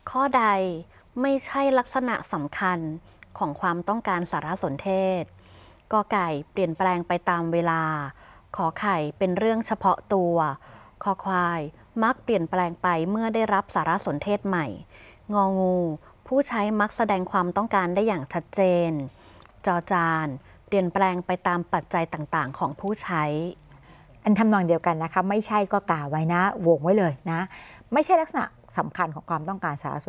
ข้อใดไม่ใช่ลักษณะสำคัญของความต้องการสารสนเทศกอไก่เปลี่ยนแปลงไปตามเวลาขอไข่เป็นเรื่องเฉพาะตัวคอควายมักเปลี่ยนแปลงไปเมื่อได้รับสารสนเทศใหม่งองูผู้ใช้มักแสดงความต้องการได้อย่างชัดเจนจอจานเปลี่ยนแปลงไปตามปัจจัยต่างๆของผู้ใช้อันทำนองเดียวกันนะคะไม่ใช่ก็กล่าวไว้นะวงไว้เลยนะไม่ใช่ลักษณะสำคัญของความต้องการสารสน